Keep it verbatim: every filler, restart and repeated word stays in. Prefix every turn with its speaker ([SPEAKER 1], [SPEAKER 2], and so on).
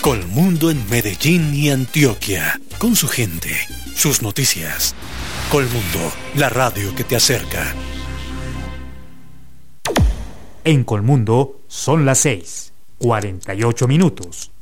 [SPEAKER 1] Colmundo en Medellín y Antioquia, con su gente, sus noticias. Colmundo, la radio que te acerca.
[SPEAKER 2] En Colmundo son las seis, cuarenta y ocho minutos.